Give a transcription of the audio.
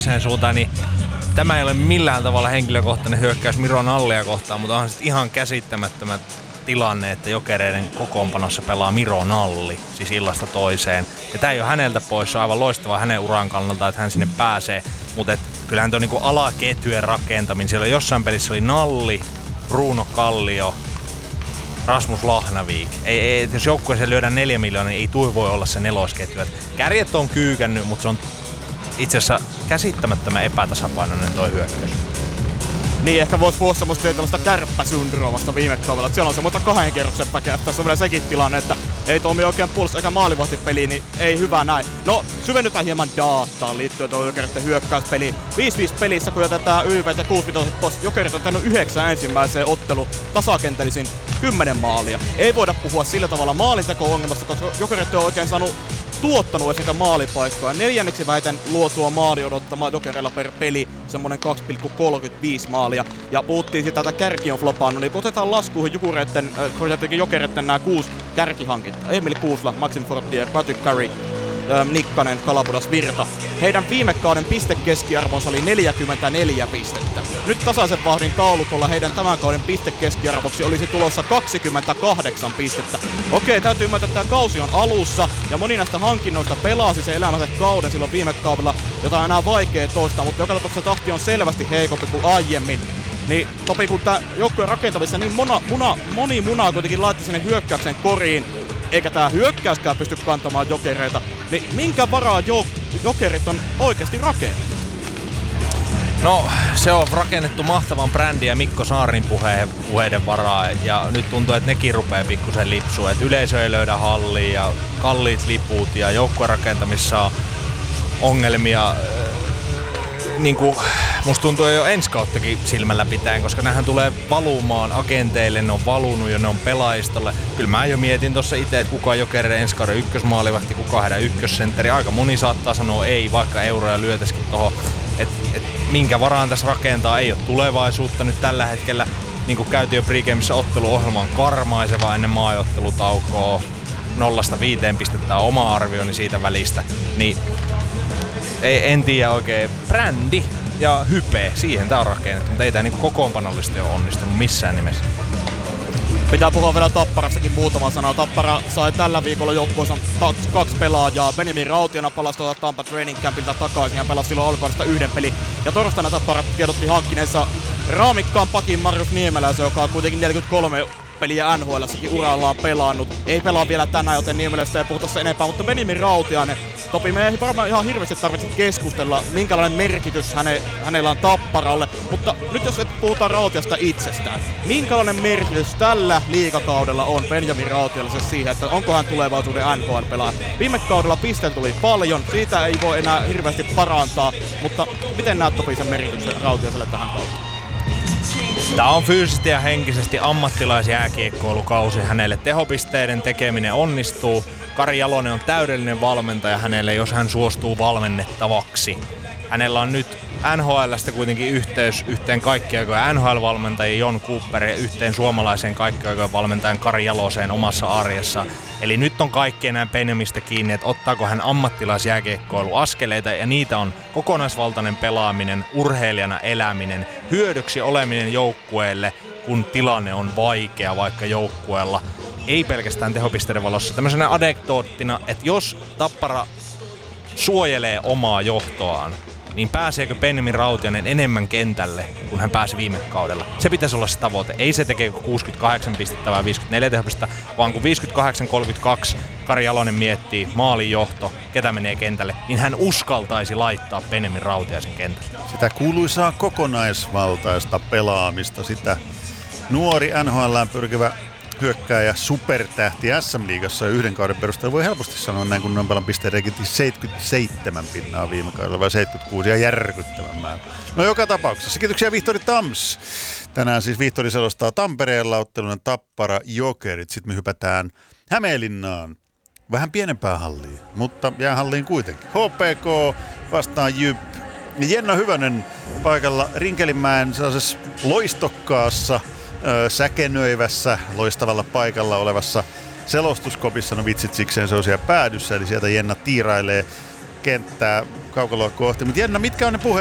sen suuntaan, niin tämä ei ole millään tavalla henkilökohtainen hyökkäys Miro Nallia kohtaan, mutta onhan sitten ihan käsittämättömän tilanne, että Jokereiden kokoonpanossa pelaa Miro Nalli, siis illasta toiseen. Ja tää ei ole häneltä pois, se on aivan loistavaa hänen uran kannalta, että hän sinne pääsee. Mutta kyllähän tuo niinku alaketjujen rakentaminen, siellä jossain pelissä oli Nalli, Bruno Kallio, Rasmus Lahnavik. Ei, jos joukkueeseen lyödään 4 miljoonaa, niin ei tuo voi olla se nelosketju. Kärjet on kyykännyt, mutta se on itse asiassa käsittämättömän epätasapainoinen toi hyökkäys. Niin, ehkä voisi puhua semmoista tällaista kärppäsyndroomasta viime kaudella, että siellä on semmoista 2 kerroksen päkeä. Tässä on vielä sekin tilanne, että ei toimi oikein puolustus eikä maalivahtipeliin, niin ei hyvä näin. No, syvennytään hieman dataan liittyen tuon Jokereiden hyökkäyspeliin. 5-5 pelissä, kun jätetään YVt ja 6-5 pois, Jokerit on tehnyt 9 ensimmäiseen ottelu tasakentällisin 10 maalia. Ei voida puhua sillä tavalla maalinteko-ongelmasta, koska Jokerit on oikein tuottanut sitä maalipaikkoja. 4. vähiten luotua maali odottamaan Jokereilla per peli, semmonen 2,35 maalia. Ja puhuttiin sitä, että kärki on flopannut, niin otetaan laskuihin Jokereiden nämä 6 kärkihankintaa. Emil Kuusla, Maxim Fortier, Patrick Curry, Nikkanen, Kalabudas, Virta. Heidän viime kauden pistekeskiarvonsa oli 44 pistettä. Nyt tasaisen vahdin taulukolla heidän tämän kauden pistekeskiarvoksi olisi tulossa 28 pistettä. Okei, täytyy ymmärtää, että tämä kausi on alussa ja moni näistä hankinnoista pelasi se elämänsä kauden silloin viime kaudella, jota on enää vaikea toistaa, mutta joka tapauksessa tahti on selvästi heikompi kuin aiemmin. Niin topi kun tää joukkueen rakentamissa niin moni munaa kuitenkin laitti sinne hyökkäyksen koriin, eikä tää hyökkäyskään pysty kantamaan Jokereita, niin minkä varaa Jokerit on oikeasti rakennettu? No, se on rakennettu mahtavan brändin ja Mikko Saarin puheiden varaa, ja nyt tuntuu, että nekin rupeaa pikkusen lipsua, että yleisö ei löydä halliin ja kalliit liput ja joukkueen rakentamissa on ongelmia. Niinku, musta tuntuu jo ensi kauttakin silmällä pitäen, koska nämähän tulee valumaan agenteille, ne on valunut ja ne on pelaajistolle. Kyllä mä jo mietin tossa itse, että kuka Jokereiden ensi kauden ykkösmaalivahti, kuka heidän ykkössentteri. Aika moni saattaa sanoa ei, vaikka euroja lyötäisikin tohon. Minkä varaan tässä rakentaa, ei ole tulevaisuutta nyt tällä hetkellä. Niin kuin käytiin jo pregameissa, otteluohjelma on karmaiseva ennen maajoottelutaukoa. 0-5 pistettä on oma arvioni siitä välistä. Niin en tiedä oikein. Brändi ja hype, siihen tää on rakennettu, mutta ei tää niinku kokoonpanollisesti ole onnistunut missään nimessä. Pitää puhua vielä Tapparassakin muutama sana. Tappara sai tällä viikolla joukkueensa 2 pelaajaa. Benjamin Rautiona palasi Tampa Training Campilta takaisin ja pelasi silloin alkuudesta 1 peli. Ja torstaina Tappara tiedotti hankkineensa raamikkaan pakin Marius Niemeläisen, joka on kuitenkin 43 peliä NHL:ssäkin urallaan pelannut. Ei pelaa vielä tänään, joten Niemelästä ei puhuta sen enempää, mutta Benjamin Rautiainen. Topi, me ei varmaan ihan hirveästi tarvitse keskustella, minkälainen merkitys hänellä on Tapparalle. Mutta nyt jos puhutaan Rautiasta itsestään, minkälainen merkitys tällä liigakaudella on Benjamin Rautialle siihen, että onko hän tulevaisuuden NHL-pelaaja? Viime kaudella pisteitä tuli paljon, siitä ei voi enää hirveästi parantaa, mutta miten näet Topi sen merkityksen Rautiaselle tähän kautta? Tämä on fyysisesti ja henkisesti ammattilaisjääkiekkoilukausi hänelle. Tehopisteiden tekeminen onnistuu. Kari Jalonen on täydellinen valmentaja hänelle, jos hän suostuu valmennettavaksi. Hänellä on nyt NHL:stä kuitenkin yhteys yhteen kaikkiaikojen NHL-valmentajien Jon Cooper ja yhteen suomalaiseen kaikkiaikojen valmentajan Kari Jaloseen omassa arjessa. Eli nyt on kaikkien näin Benjamista kiinni, että ottaako hän ammattilaisjääkiekkoiluaskeleita, ja niitä on kokonaisvaltainen pelaaminen, urheilijana eläminen, hyödyksi oleminen joukkueelle, kun tilanne on vaikea vaikka joukkueella. Ei pelkästään tehopisteiden valossa. Tämmöisenä anekdoottina, että jos Tappara suojelee omaa johtoaan, niin pääseekö Benjamin Rautiainen enemmän kentälle, kun hän pääsi viime kaudella? Se pitäisi olla se tavoite. Ei se tekee 68 pistettä vai 54 tehopistettä, vaan kun 58-32 Kari Jalonen miettii maalin johto, ketä menee kentälle, niin hän uskaltaisi laittaa Benjamin Rautiaisen kentälle. Sitä kuuluisaa kokonaisvaltaista pelaamista, sitä nuori NHL:ään pyrkivä hyökkääjä supertähti SM-liigassa yhden kauden perusteella voi helposti sanoa näin, kun Nompelan pisteet 77 pinnaa viime kaudella vai 76 ja järkyttävän määrä. No joka tapauksessa. Kiitoksia Vihtori Tams. Tänään siis Vihtori selostaa Tampereella ottelun Tappara Jokerit. Sitten me hypätään Hämeenlinnaan. Vähän pienempään halliin, mutta jäähalliin kuitenkin. HPK vastaan JYP. Jenna Hyvönen paikalla Rinkelinmäen sellaisessa loistokkaassa, säkenöivässä, loistavalla paikalla olevassa selostuskopissa. No vitsit, sikseen se on siellä päädyssä, eli sieltä Jenna tiirailee. kenttää kaukaloa kohti. Mutta Jenna, mitkä on ne